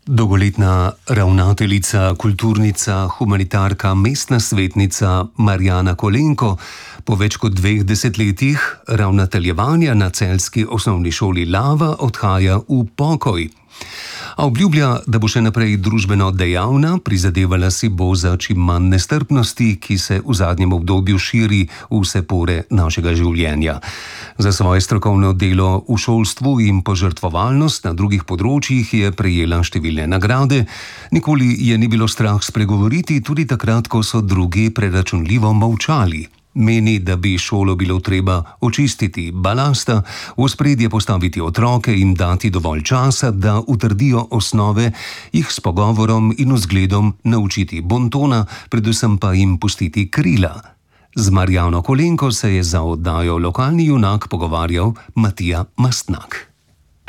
Dolgoletna ravnateljica, kulturnica, humanitarka, mestna svetnica Marjana Kolenko po več kot 2 desetletjih ravnateljevanja na celjski osnovni šoli Lava odhaja v pokoj. A obljublja, da bo še naprej družbeno dejavna, prizadevala si bo za čim manj nestrpnosti, ki se v zadnjem obdobju širi v vse pore našega življenja. Za svoje strokovno delo v šolstvu in požrtvovalnost na drugih področjih je prejela številne nagrade. Nikoli je ni bilo strah spregovoriti, tudi takrat, ko so drugi preračunljivo molčali. Meni, da bi šolo bilo treba očistiti balasta, v ospredje postaviti otroke in dati dovolj časa, da utrdijo osnove, jih s pogovorom in vzgledom naučiti bontona, predvsem pa jim pustiti krila. Z Marjano Kolenko se je za oddajo Lokalni junak pogovarjal Matija Mastnak.